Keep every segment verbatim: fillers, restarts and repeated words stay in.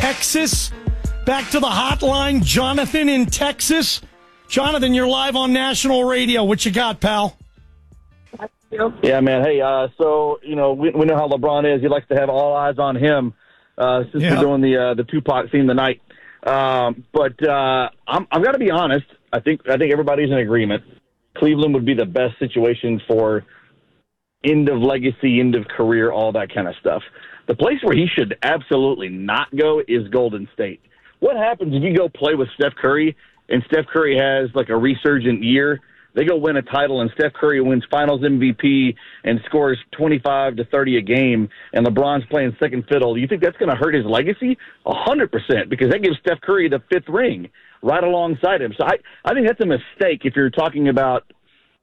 Texas. Back to the hotline, Jonathan in Texas. Jonathan, you're live on national radio. What you got, pal? Yeah, man. Hey, uh, so, you know, we, we know how LeBron is. He likes to have all eyes on him uh, since yeah. we're doing the uh, the Tupac theme tonight. Um, but uh, I'm, I've got to be honest. I think I think everybody's in agreement. Cleveland would be the best situation for end of legacy, end of career, all that kind of stuff. The place where he should absolutely not go is Golden State. What happens if you go play with Steph Curry and Steph Curry has like a resurgent year? They go win a title and Steph Curry wins finals M V P and scores twenty-five to thirty a game and LeBron's playing second fiddle. Do you think that's going to hurt his legacy? A hundred percent, because that gives Steph Curry the fifth ring right alongside him. So I, I think that's a mistake if you're talking about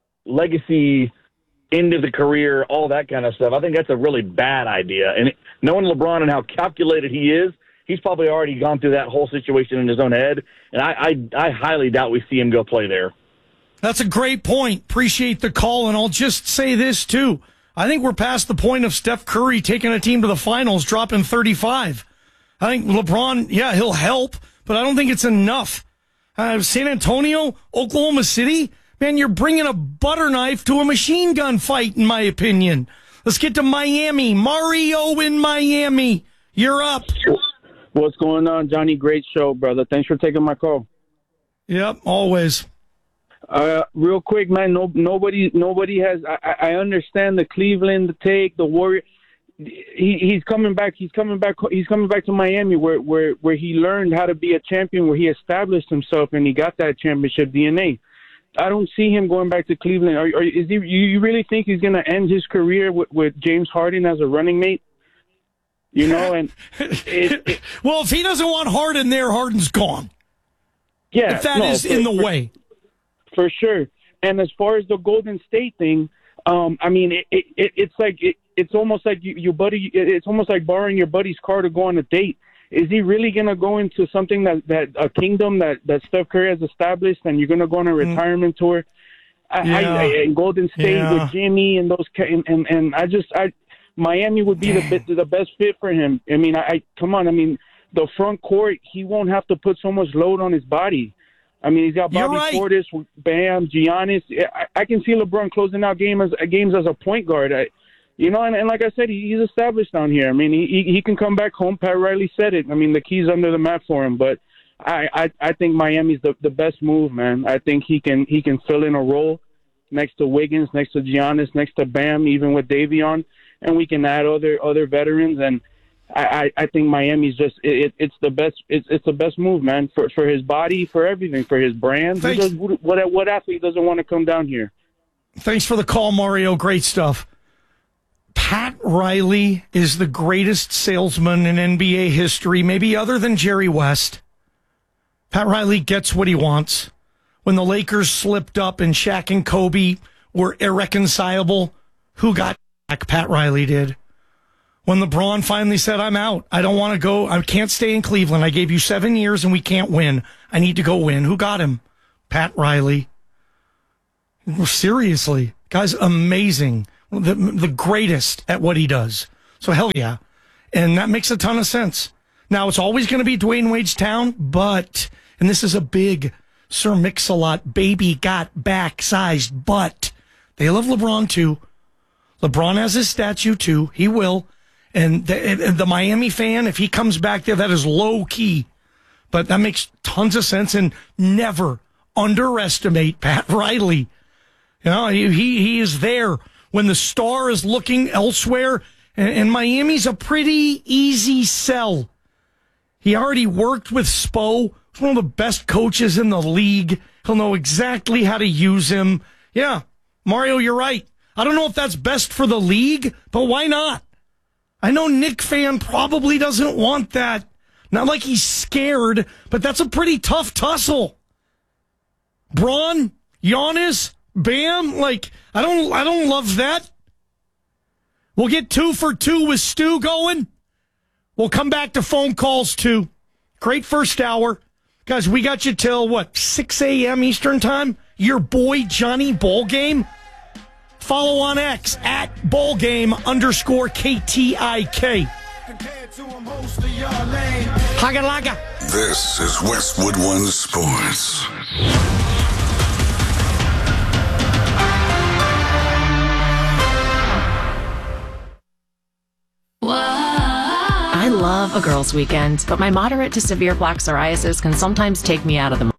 legacy, end of the career, all that kind of stuff. I think that's a really bad idea. And knowing LeBron and how calculated he is, he's probably already gone through that whole situation in his own head, and I, I, I highly doubt we see him go play there. That's a great point. Appreciate the call, and I'll just say this, too. I think we're past the point of Steph Curry taking a team to the finals, dropping thirty-five. I think LeBron, yeah, he'll help, but I don't think it's enough. Uh, San Antonio, Oklahoma City, man, you're bringing a butter knife to a machine gun fight, in my opinion. Let's get to Miami. Mario in Miami. You're up. What's going on, Johnny? Great show, brother. Thanks for taking my call. Yep, always. Uh, real quick, man. No, nobody, nobody has. I, I understand the Cleveland, the take, the Warrior. He, he's coming back. He's coming back. He's coming back to Miami, where, where, where he learned how to be a champion, where he established himself, and he got that championship D N A. I don't see him going back to Cleveland. Are, are, is he? You really think he's going to end his career with, with James Harden as a running mate? You know, and it, it, well, if he doesn't want Harden there, Harden's gone. Yeah, if that no, is for, in the for, way, for sure. And as far as the Golden State thing, um, I mean, it, it, it, it's like it, it's almost like you, your buddy. It's almost like borrowing your buddy's car to go on a date. Is he really going to go into something that, that a kingdom that, that Steph Curry has established, and you're going to go on a retirement mm. tour? I, yeah. I, I, in Golden State yeah. with Jimmy and those, and and, and I just I. Miami would be the the best fit for him. I mean, I, I come on. I mean, the front court, he won't have to put so much load on his body. I mean, he's got Bobby right. Portis, Bam, Giannis. I, I can see LeBron closing out game as, games as a point guard. I, you know, and, and like I said, he, he's established down here. I mean, he he can come back home. Pat Riley said it. I mean, the key's under the mat for him. But I, I, I think Miami's the, the best move, man. I think he can he can fill in a role next to Wiggins, next to Giannis, next to Bam, even with Davion. And we can add other other veterans, and I, I, I think Miami's just it, it's the best it's it's the best move, man, for for his body, for everything, for his brand. Does, what what athlete doesn't want to come down here? Thanks for the call, Mario. Great stuff. Pat Riley is the greatest salesman in N B A history, maybe other than Jerry West. Pat Riley gets what he wants. When the Lakers slipped up and Shaq and Kobe were irreconcilable, who got Pat Riley did. When LeBron finally said, I'm out. I don't want to go. I can't stay in Cleveland. I gave you seven years and we can't win. I need to go win. Who got him? Pat Riley. Seriously. Guy's amazing. The, the greatest at what he does. So hell yeah. And that makes a ton of sense. Now, it's always going to be Dwayne Wade's town, but, and this is a big Sir Mix-a-Lot baby got back-sized butt. They love LeBron too. LeBron has his statue, too. He will. And the, the Miami fan, if he comes back there, that is low-key. But that makes tons of sense. And never underestimate Pat Riley. You know, he he is there when the star is looking elsewhere. And, and Miami's a pretty easy sell. He already worked with Spo. He's one of the best coaches in the league. He'll know exactly how to use him. Yeah, Mario, you're right. I don't know if that's best for the league, but why not? I know Knick fan probably doesn't want that. Not like he's scared, but that's a pretty tough tussle. Braun, Giannis, Bam, like, I don't I don't love that. We'll get two for two with Stu going. We'll come back to phone calls too. Great first hour. Guys, we got you till, what, six a.m. Eastern time? Your boy Johnny Ballgame. Follow on X at ballgame underscore K T I K. Haga laga. This is Westwood One Sports. I love a girls' weekend, but my moderate to severe plaque psoriasis can sometimes take me out of the